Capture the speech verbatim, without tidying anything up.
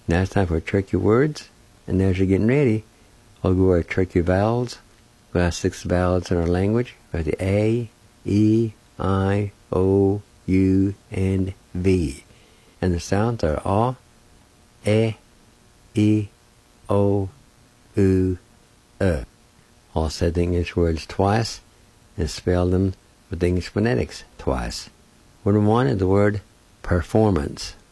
Now it's time for tricky words. And as you're getting ready, I'll go over our tricky vowels. We have six vowels in our language. We have the A, E, I, O, U, and V. And the sounds are A, E, E, O, U, E. I'll say the English words twice and spell them with the English phonetics twice. Word one is the word performance.